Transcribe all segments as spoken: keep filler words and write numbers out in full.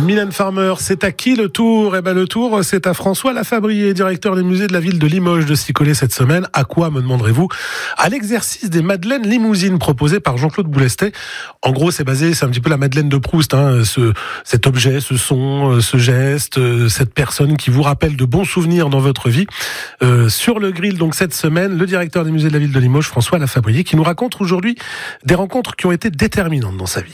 Mylène Farmer, c'est à qui le tour ? Eh ben le tour, c'est à François Lafabrié, directeur des musées de la ville de Limoges, de s'y coller cette semaine. À quoi, me demanderez-vous ? À l'exercice des madeleines limousines proposées par Jean-Claude Boulestet. En gros, c'est basé, c'est un petit peu la Madeleine de Proust, hein, ce, cet objet, ce son, ce geste, cette personne qui vous rappelle de bons souvenirs dans votre vie. Euh, sur le grill, donc cette semaine, le directeur des musées de la ville de Limoges, François Lafabrié, qui nous raconte aujourd'hui des rencontres qui ont été déterminantes dans sa vie.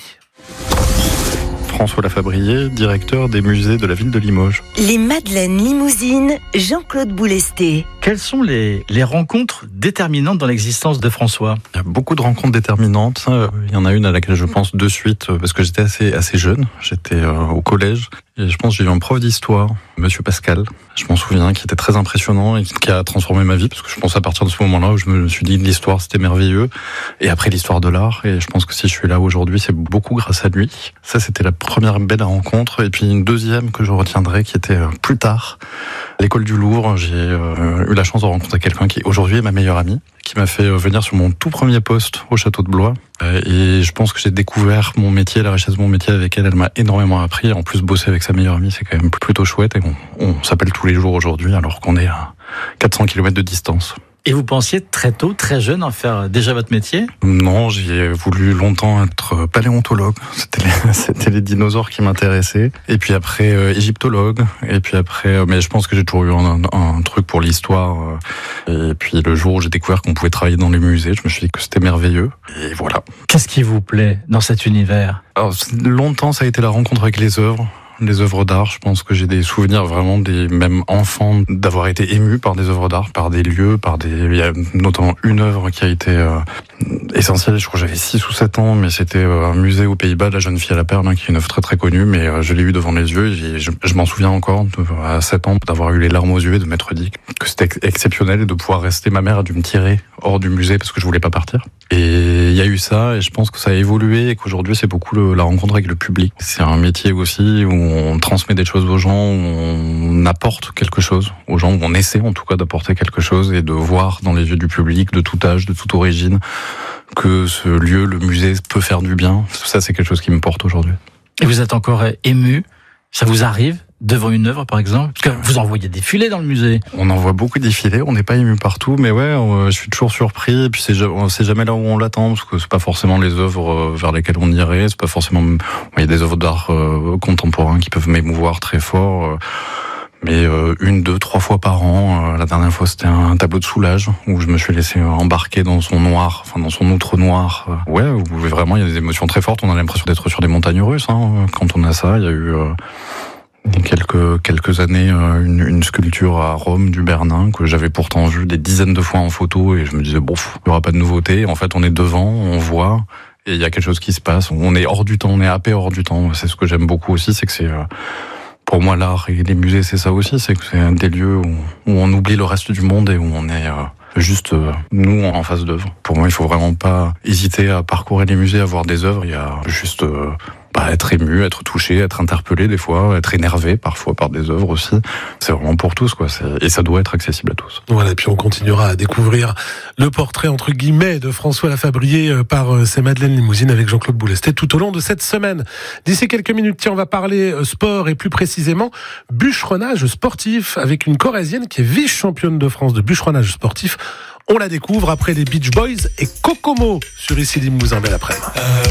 François Lafabrié, directeur des musées de la ville de Limoges. Les madeleines limousines, Jean-Claude Boulestet. Quelles sont les, les rencontres déterminantes dans l'existence de François ? Il y a beaucoup de rencontres déterminantes. Il y en a une à laquelle je pense de suite parce que j'étais assez, assez jeune. J'étais euh, au collège et je pense que j'ai eu un prof d'histoire, Monsieur Pascal. Je m'en souviens, qui était très impressionnant et qui a transformé ma vie parce que je pense à partir de ce moment-là où je me suis dit l'histoire c'était merveilleux. Et après l'histoire de l'art, et je pense que si je suis là aujourd'hui, c'est beaucoup grâce à lui. Ça, c'était la première belle rencontre. Et puis une deuxième que je retiendrai qui était plus tard. À l'école du Louvre, j'ai euh, eu la chance de rencontrer quelqu'un qui aujourd'hui est ma meilleure amie, qui m'a fait venir sur mon tout premier poste au château de Blois. Et je pense que j'ai découvert mon métier, la richesse de mon métier avec elle. Elle m'a énormément appris. En plus, bosser avec sa meilleure amie, c'est quand même plutôt chouette. Et on, on s'appelle tous les jours aujourd'hui, alors qu'on est à quatre cents kilomètres de distance. Et vous pensiez très tôt, très jeune, en faire déjà votre métier ? Non, j'ai voulu longtemps être paléontologue. C'était les, c'était les dinosaures qui m'intéressaient. Et puis après, euh, égyptologue. Et puis après, euh, mais je pense que j'ai toujours eu un, un truc pour l'histoire. Euh, et puis le jour où j'ai découvert qu'on pouvait travailler dans les musées, je me suis dit que c'était merveilleux. Et voilà. Qu'est-ce qui vous plaît dans cet univers ? Alors, longtemps, ça a été la rencontre avec les œuvres. Les œuvres d'art, je pense que j'ai des souvenirs vraiment des mêmes enfants d'avoir été émus par des œuvres d'art, par des lieux, par des. Il y a notamment une œuvre qui a été euh, essentielle. Je crois que j'avais six ou sept ans, mais c'était euh, un musée aux Pays-Bas de la jeune fille à la perle, hein, qui est une œuvre très très connue, mais euh, je l'ai eu devant les yeux. Et je, je m'en souviens encore de, à sept ans d'avoir eu les larmes aux yeux et de m'être dit que c'était ex- exceptionnel et de pouvoir rester. Ma mère a dû me tirer hors du musée parce que je voulais pas partir. Et il y a eu ça, et je pense que ça a évolué et qu'aujourd'hui c'est beaucoup le, la rencontre avec le public. C'est un métier aussi où on transmet des choses aux gens, où on apporte quelque chose aux gens, où on essaie en tout cas d'apporter quelque chose et de voir dans les yeux du public de tout âge, de toute origine, que ce lieu, le musée, peut faire du bien. Ça, c'est quelque chose qui me porte aujourd'hui. Et vous êtes encore ému ? Ça vous arrive ? Devant une œuvre, par exemple ? Parce que vous en voyez défiler dans le musée. On en voit beaucoup défiler, on n'est pas ému partout, mais ouais, euh, je suis toujours surpris, et puis c'est, c'est jamais là où on l'attend, parce que c'est pas forcément les œuvres vers lesquelles on irait, c'est pas forcément... Il y a des œuvres d'art euh, contemporains qui peuvent m'émouvoir très fort, euh, mais euh, une, deux, trois fois par an. Euh, la dernière fois, c'était un tableau de Soulages, où je me suis laissé embarquer dans son noir, enfin dans son outre noir. Euh, ouais, où vraiment, il y a des émotions très fortes, on a l'impression d'être sur des montagnes russes, hein, quand on a ça. Il y a eu... Euh, Il y a quelques, quelques années, une, une sculpture à Rome du Bernin que j'avais pourtant vue des dizaines de fois en photo et je me disais, bon, il n'y aura pas de nouveauté. En fait, on est devant, on voit et il y a quelque chose qui se passe. On est hors du temps, on est happé hors du temps. C'est ce que j'aime beaucoup aussi, c'est que c'est, pour moi, l'art et les musées, c'est ça aussi, c'est que c'est des lieux où, où on oublie le reste du monde et où on est juste nous en face d'œuvres. Pour moi, il faut vraiment pas hésiter à parcourir les musées, à voir des œuvres. Il y a juste... Bah, être ému, être touché, être interpellé des fois, être énervé parfois par des œuvres aussi. C'est vraiment pour tous, quoi. C'est... Et ça doit être accessible à tous. Voilà, et puis on continuera à découvrir le portrait, entre guillemets, de François Lafabrié par ses madeleines limousines avec Jean-Claude Boulestet tout au long de cette semaine. D'ici quelques minutes, tiens, on va parler sport et plus précisément bûcheronnage sportif avec une Corrézienne qui est vice-championne de France de bûcheronnage sportif. On la découvre après les Beach Boys et Kokomo sur Ici Limousin. Belle après-midi.